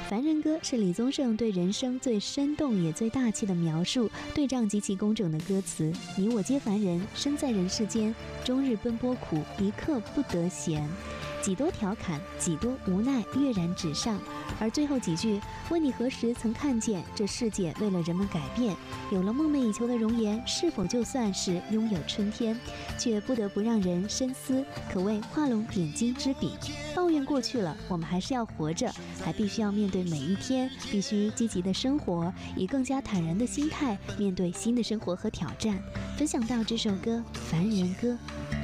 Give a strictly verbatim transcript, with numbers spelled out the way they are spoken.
凡人歌是李宗盛对人生最生动也最大气的描述，对仗极其工整的歌词。你我皆凡人，身在人世间，终日奔波苦，一刻不得闲。几多调侃，几多无奈跃然纸上。而最后几句，问你何时曾看见这世界为了人们改变，有了梦寐以求的容颜，是否就算是拥有春天，却不得不让人深思，可谓画龙点睛之笔。抱怨过去了，我们还是要活着，还必须要面对每一天，必须积极的生活，以更加坦然的心态面对新的生活和挑战。分享到这首歌《凡人歌》。